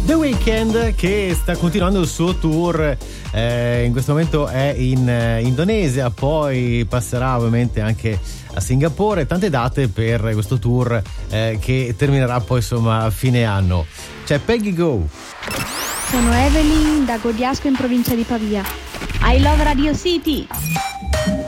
The Weeknd, che sta continuando il suo tour, in questo momento è in Indonesia, poi passerà ovviamente anche a Singapore, tante date per questo tour che terminerà poi insomma a fine anno. C'è Peggy Go. Sono Evelyn da Godiasco in provincia di Pavia. I love Radio City.